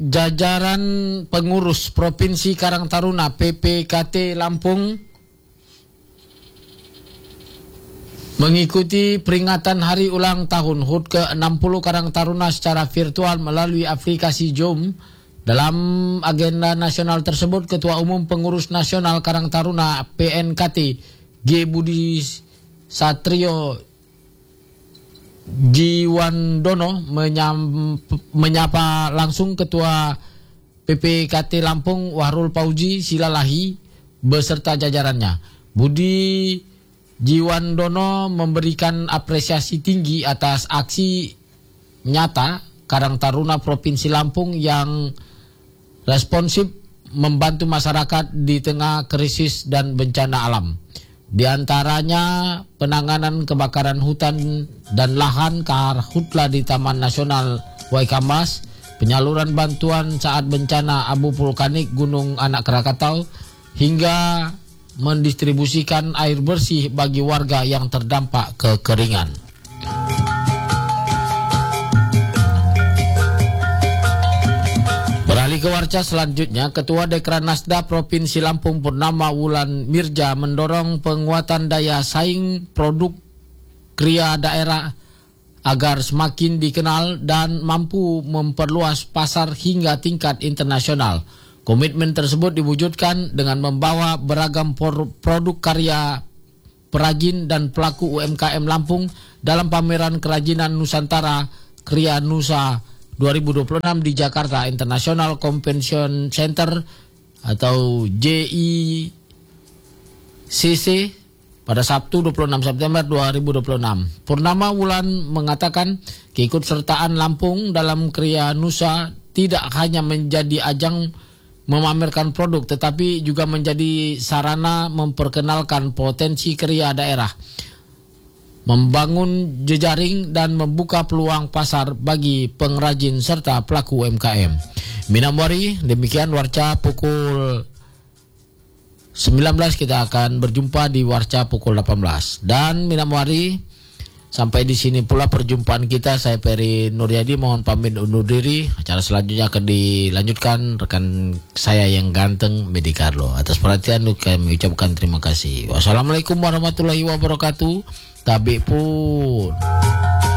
jajaran pengurus Provinsi Karang Taruna PPKT Lampung mengikuti peringatan hari ulang tahun HUT ke-60 Karang Taruna secara virtual melalui aplikasi Zoom. Dalam agenda nasional tersebut, Ketua Umum Pengurus Nasional Karang Taruna PNKT G. Budi Satrio Jiwandono menyapa langsung Ketua PPKT Lampung Wahrul Pauji Silalahi beserta jajarannya. Budi Jiwandono memberikan apresiasi tinggi atas aksi nyata Karang Taruna Provinsi Lampung yang responsif membantu masyarakat di tengah krisis dan bencana alam. Di antaranya penanganan kebakaran hutan dan lahan karhutla di Taman Nasional Waikambas, penyaluran bantuan saat bencana abu vulkanik Gunung Anak Krakatau, hingga mendistribusikan air bersih bagi warga yang terdampak kekeringan. Beralih ke warca selanjutnya, Ketua Dekranasda Provinsi Lampung Purnama Wulan Mirja mendorong penguatan daya saing produk kria daerah agar semakin dikenal dan mampu memperluas pasar hingga tingkat internasional. Komitmen tersebut diwujudkan dengan membawa beragam produk karya perajin dan pelaku UMKM Lampung dalam pameran kerajinan Nusantara Kria Nusa 2026 di Jakarta International Convention Center atau JICC pada Sabtu 26 September 2026. Purnama Wulan mengatakan keikutsertaan Lampung dalam Kria Nusa tidak hanya menjadi ajang memamerkan produk, tetapi juga menjadi sarana memperkenalkan potensi kria daerah, membangun jejaring dan membuka peluang pasar bagi pengrajin serta pelaku UMKM. Minamwari, demikian warca pukul 19, kita akan berjumpa di warca pukul 18. Dan Minamwari, sampai di sini pula perjumpaan kita. Saya Peri Nuryadi mohon pamit undur diri. Acara selanjutnya akan dilanjutkan rekan saya yang ganteng Medi Carlo. Atas perhatian kami ucapkan terima kasih. Wassalamualaikum warahmatullahi wabarakatuh. Tabi pun.